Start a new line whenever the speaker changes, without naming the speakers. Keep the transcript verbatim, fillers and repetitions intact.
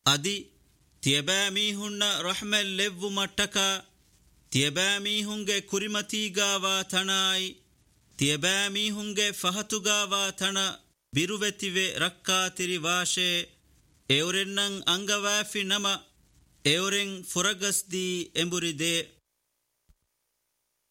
ಅದಿ ತಿಯಬಾಮೀಹುನ್ನ ರಹ್ಮೆಲ್ ಲೆವ್ವು ಮಟ್ಟಕ ತಿಯಬಾಮೀಹುಂಗೆ ಕುರಿಮತೀಗಾವಾ ತಣಾಯಿ ತಿಯಬಾಮೀಹುಂಗೆ ಫಹತುಗಾವಾ ತಣ ಬಿರುವೆತಿವೆ ರಕ್ಕಾತಿರಿ ವಾಶೆ ಎವರೆನ್ನಂ ಅಂಗವಾಫಿ ನಮ ಎವರೆಂ ಫುರಗಸ್ದಿ ಎಂಬುರಿದೆ